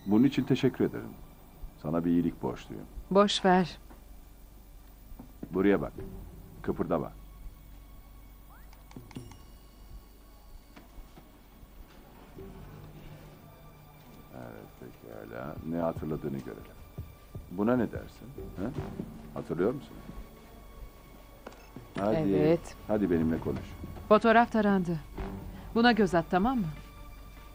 Bunun için teşekkür ederim. Sana bir iyilik borçluyum. Boş ver. Buraya bak. Kıpırdama. Evet, pekala. Ne hatırladığını görelim. Buna ne dersin? Ha? Hatırlıyor musun? Hadi, Evet. hadi benimle konuş. Fotoğraf tarandı. Buna göz at, tamam mı?